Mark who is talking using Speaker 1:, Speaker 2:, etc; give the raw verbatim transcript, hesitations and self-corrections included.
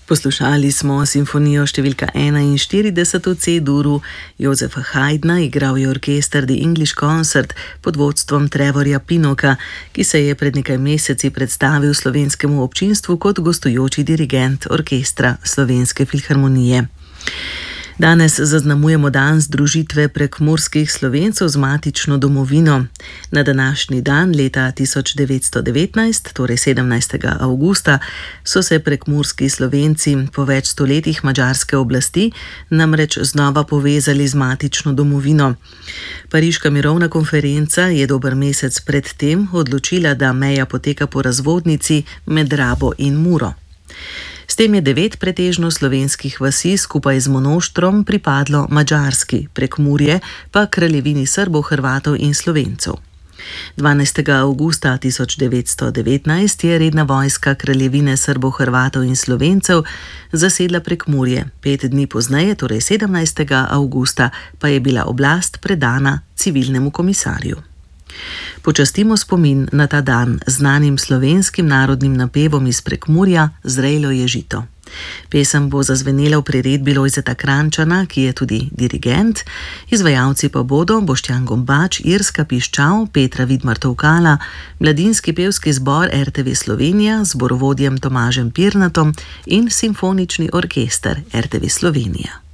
Speaker 1: Poslušali smo simfonijo številka enainštirideset v C-duru. Josefa Haydna igral je orkester The English Concert pod vodstvom Trevorja Pinoka, ki se je pred nekaj meseci predstavil slovenskemu občinstvu kot gostujoči dirigent orkestra Slovenske filharmonije. Danes zaznamujemo dan združitve prekmurskih Slovencev z matično domovino. Na današnji dan leta tisoč devetsto devetnajst, torej sedemnajstega avgusta, so se prekmurski Slovenci po več stoletjih madžarske oblasti namreč znova povezali z matično domovino. Pariška mirovna konferenca je dober mesec pred tem odločila, da meja poteka po razvodnici med Rabo in Muro. S tem je devet pretežno slovenskih vasi skupaj z Monoštrom pripadlo Madžarski, Prekmurje pa kraljevini Srbov, Hrvatov in Slovencev. dvanajstega avgusta tisoč devetsto devetnajst je redna vojska kraljevine Srbov, Hrvatov in Slovencev zasedla Prekmurje, pet dni pozneje, torej sedemnajstega avgusta, pa je bila oblast predana civilnemu komisarju. Počastimo spomin na ta dan z znanim slovenskim narodnim napevom iz Prekmurja Zrejlo je žito. Pesem bo zazvenela v priredbi Lojzeta Kranjčana, ki je tudi dirigent, izvajalci pa bodo Boštjan Gombač, Irska Piščal, Petra Vidmar-Tovkala, mladinski pevski zbor R T V Slovenija z zborovodjem Tomažem Pirnatom in simfonični orkester R T V Slovenija.